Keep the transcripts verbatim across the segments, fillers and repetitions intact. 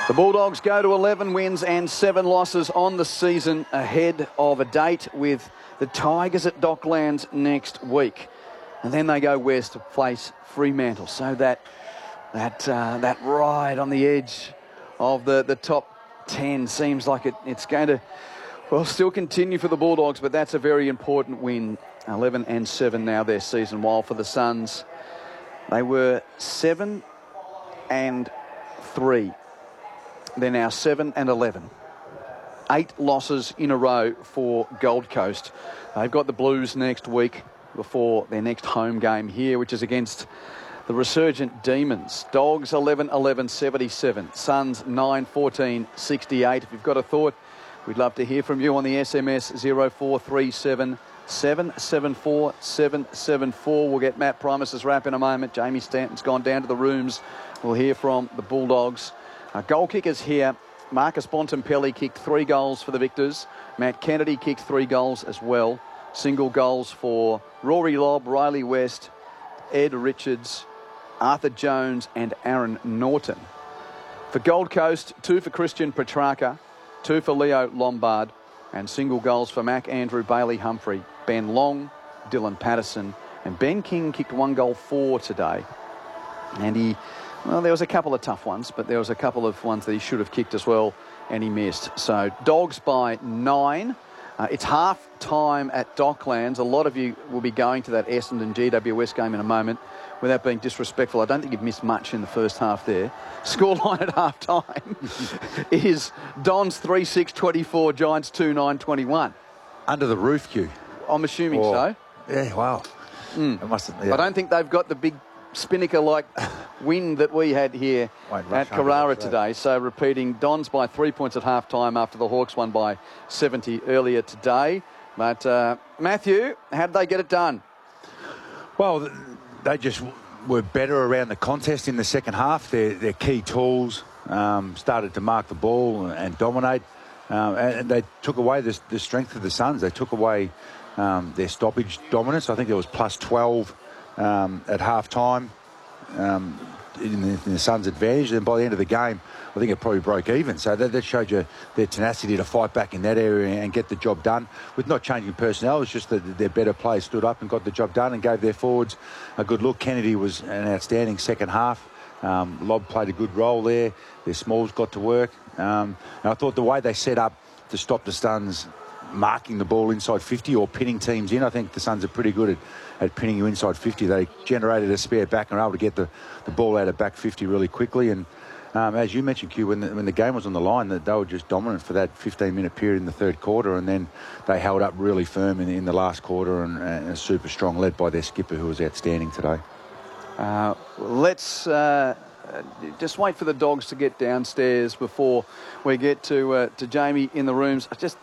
The Bulldogs go to eleven wins and seven losses on the season, ahead of a date with the Tigers at Docklands next week. And then they go west to face Fremantle. So that that uh, that ride on the edge of the, the top ten seems like it, it's going to, well, still continue for the Bulldogs, but that's a very important win. eleven and seven now their season, while for the Suns, they were seven and three. They're now seven and eleven. Eight losses in a row for Gold Coast. They've got the Blues next week before their next home game here, which is against the resurgent Demons. Dogs eleven eleven seventy-seven. Suns nine fourteen sixty-eight. If you've got a thought, we'd love to hear from you on the S M S zero four three seven seven seven four seven seven four. We'll get Matt Primus' wrap in a moment. Jamie Stanton's gone down to the rooms. We'll hear from the Bulldogs. Uh, goal kickers here. Marcus Bontempelli kicked three goals for the Victors. Matt Kennedy kicked three goals as well. Single goals for Rory Lobb, Riley West, Ed Richards, Arthur Jones and Aaron Norton. For Gold Coast, two for Christian Petrarca, two for Leo Lombard, and single goals for Mac Andrew, Bailey Humphrey, Ben Long, Dylan Patterson, and Ben King kicked one goal for today. And he... Well, there was a couple of tough ones, but there was a couple of ones that he should have kicked as well, and he missed. So, Dogs by nine. Uh, it's half time at Docklands. A lot of you will be going to that Essendon G W S game in a moment. Without being disrespectful, I don't think you've missed much in the first half there. Scoreline at half time is Dons three six twenty-four, Giants two nine twenty-one. Under the roof, Q. I'm assuming oh. so. Yeah, wow. Mm. It must have, yeah. I don't think they've got the big Spinnaker-like win that we had here at Carrara today. So repeating, Dons by three points at half-time after the Hawks won by seventy earlier today. But, uh, Matthew, how did they get it done? Well, they just were better around the contest in the second half. Their, their key tools um, started to mark the ball and dominate. Um, and they took away the, the strength of the Suns. They took away um, their stoppage dominance. I think there was plus twelve Um, at half-time um, in, the, in the Suns' advantage. Then by the end of the game, I think it probably broke even. So that, that showed you their tenacity to fight back in that area and get the job done with not changing personnel. It's just that their better players stood up and got the job done and gave their forwards a good look. Kennedy was an outstanding second half. Um, Lobb played a good role there. Their smalls got to work. Um, and I thought the way they set up to stop the Suns marking the ball inside fifty or pinning teams in, I think the Suns are pretty good at, at pinning you inside fifty. They generated a spare back and were able to get the, the ball out of back fifty really quickly. And um, as you mentioned, Q, when the, when the game was on the line, that they were just dominant for that fifteen-minute period in the third quarter, and then they held up really firm in, in the last quarter and, and super strong, led by their skipper, who was outstanding today. Uh, let's uh, just wait for the Dogs to get downstairs before we get to uh, to Jamie in the rooms. I just...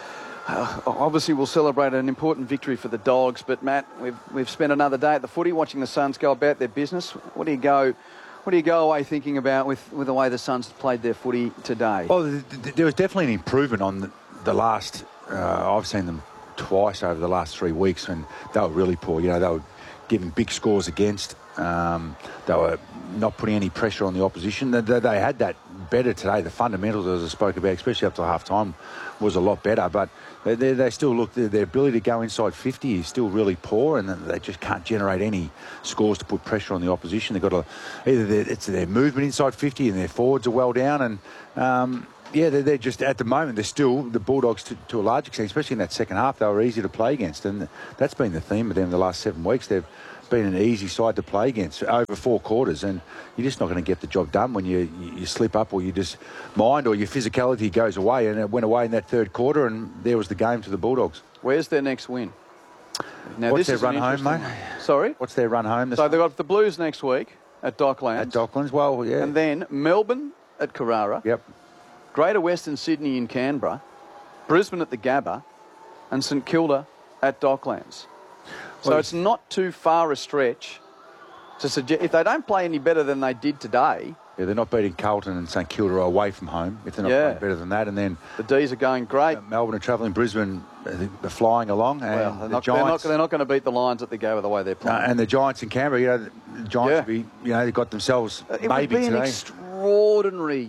Uh, obviously, we'll celebrate an important victory for the Dogs, but Matt, we've we've spent another day at the footy watching the Suns go about their business. What do you go, what do you go away thinking about with, with the way the Suns played their footy today? Well, th- th- there was definitely an improvement on the, the last. Uh, I've seen them twice over the last three weeks, and they were really poor. You know, they were giving big scores against. Um, they were not putting any pressure on the opposition. They, they, they had that better today. The fundamentals, as I spoke about, especially up to half time, was a lot better, but. They, they, they still look, their, their ability to go inside fifty is still really poor, and they just can't generate any scores to put pressure on the opposition. They've got to, either their, it's their movement inside fifty and their forwards are well down, and um, yeah, they're, they're just, at the moment, they're still, the Bulldogs to, to a large extent, especially in that second half, they were easy to play against, and that's been the theme of them the last seven weeks. They've been an easy side to play against over four quarters, and you're just not going to get the job done when you, you, you slip up or you just mind or your physicality goes away, and it went away in that third quarter, and there was the game to the Bulldogs. Where's their next win? Now, What's this their is run home, mate? Sorry? What's their run home? This so they've got the Blues next week at Docklands. At Docklands, well, yeah. And then Melbourne at Carrara. Yep. Greater Western Sydney in Canberra. Brisbane at the Gabba. And St Kilda at Docklands. So well, it's not too far a stretch to suggest, if they don't play any better than they did today. Yeah, they're not beating Carlton and St Kilda away from home, if they're not yeah. playing better than that. And then the D's are going great. Uh, Melbourne are travelling, Brisbane, they're flying along. And well, they're, the not, Giants, they're, not, they're not going to beat the Lions at the Gabba the way they're playing. Uh, and the Giants in Canberra, you know, the Giants, yeah. will be, you know, they've got themselves it maybe would be today. An extraordinary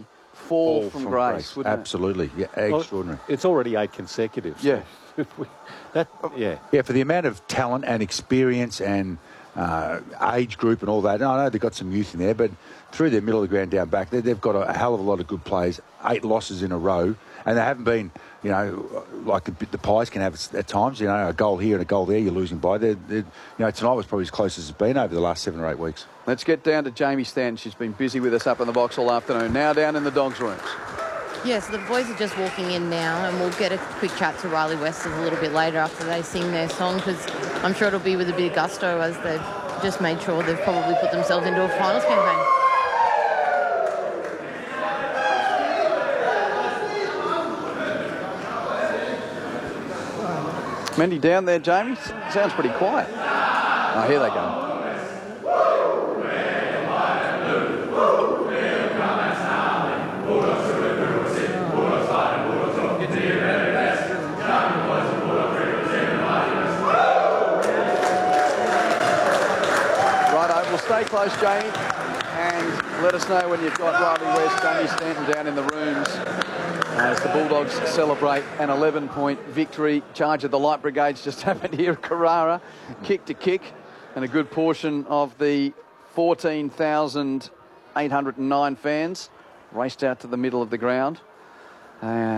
fall, fall from, from grace, grace. wouldn't Absolutely, yeah, Well, extraordinary. it's already eight consecutive. So Yeah. we- that, yeah. Yeah, for the amount of talent and experience and uh, age group and all that. And I know they've got some youth in there, but through their middle of the ground down back, they, they've got a, a hell of a lot of good players. Eight losses in a row, and they haven't been, you know, like the, the Pies can have at times. You know, a goal here and a goal there, you're losing by. They're, they're, you know, tonight was probably as close as it's been over the last seven or eight weeks. Let's get down to Jamie Stanton. She's been busy with us up in the box all afternoon. Now down in the Dogs' rooms. Yes, the boys are just walking in now, and we'll get a quick chat to Riley West a little bit later after they sing their song, because I'm sure it'll be with a bit of gusto, as they've just made sure they've probably put themselves into a finals campaign. Mendy down there, Jamie. Sounds pretty quiet. Oh, here they go. Righto, we'll stay close, Jamie, and let us know when you've got Riley West, Jamie Stanton down in the rooms as the Bulldogs celebrate an eleven-point victory. Charge of the Light Brigades just happened here at Carrara, kick to kick, and a good portion of the fourteen thousand eight hundred nine fans raced out to the middle of the ground. Uh,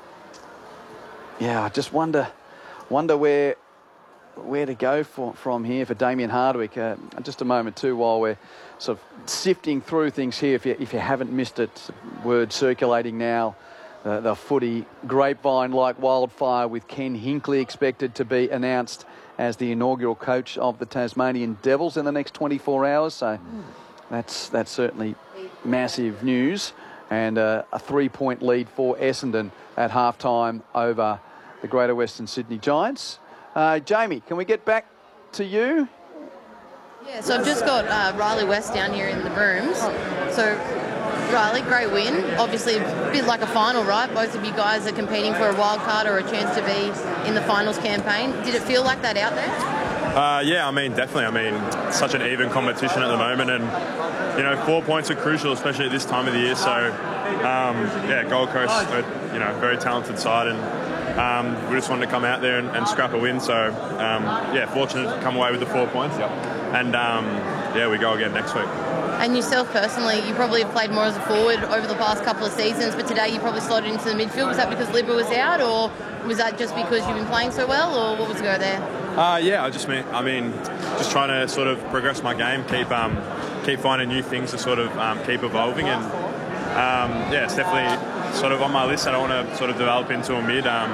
yeah, I just wonder, wonder where where to go for, from here for Damien Hardwick. Uh, just a moment too, while we're sort of sifting through things here. If you if you haven't missed it, word circulating now. Uh, the footy grapevine like wildfire, with Ken Hinkley expected to be announced as the inaugural coach of the Tasmanian Devils in the next twenty-four hours. So that's that's certainly massive news, and uh, a three-point lead for Essendon at halftime over the Greater Western Sydney Giants. Uh, Jamie, can we get back to you? Yeah, so I've just got uh, Riley West down here in the rooms. So, Riley, great win. Obviously, a bit like a final, right? Both of you guys are competing for a wild card or a chance to be in the finals campaign. Did it feel like that out there? Uh, yeah, I mean, definitely. I mean, it's such an even competition at the moment, and you know, four points are crucial, especially at this time of the year. So, um, yeah, Gold Coast, are, you know, very talented side, and um, we just wanted to come out there and, and scrap a win. So, um, yeah, fortunate to come away with the four points. Yep. And um, yeah, we go again next week. And yourself personally, you probably have played more as a forward over the past couple of seasons, but today you probably slotted into the midfield. Was that because Libba was out, or was that just because you've been playing so well, or what was the go there? Uh, yeah, I just mean, I mean, just trying to sort of progress my game, keep um, keep finding new things to sort of um, keep evolving, and um, yeah, it's definitely sort of on my list that I want to sort of develop into a mid, um,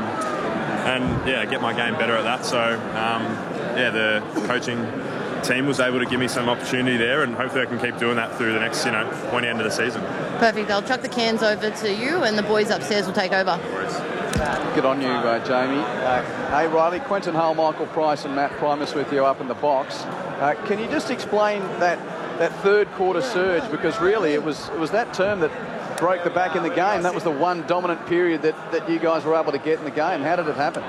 and yeah, get my game better at that. So um, yeah, the coaching team was able to give me some opportunity there, and hopefully I can keep doing that through the next, you know, pointy end of the season. Perfect. I'll chuck the cans over to you, and the boys upstairs will take over. Good on you, uh, Jamie. Uh, hey, Riley, Quentin Hull, Michael Price and Matt Primus with you up in the box. Uh, can you just explain that that third quarter surge? Because really it was it was that term that broke the back in the game. That was the one dominant period that, that you guys were able to get in the game. How did it happen?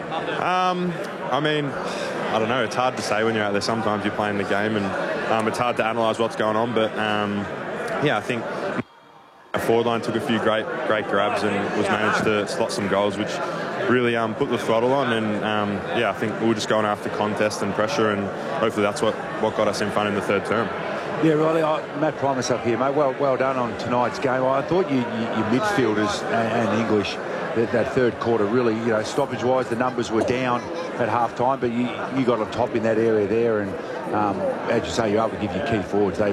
Um, I mean, I don't know. It's hard to say when you're out there. Sometimes you're playing the game, and um, it's hard to analyse what's going on. But um, yeah, I think our forward line took a few great, great grabs and was managed to slot some goals, which really um, put the throttle on. And um, yeah, I think we were just going after contest and pressure, and hopefully that's what, what got us in front in the third term. Yeah, Riley, I, Matt Primus up here, mate. Well, well done on tonight's game. I thought you, you, your midfielders and, and English, that, that third quarter really, you know, stoppage-wise, the numbers were down at half-time, but you, you got on top in that area there, and um, as you say, you're able to give your key forwards. They,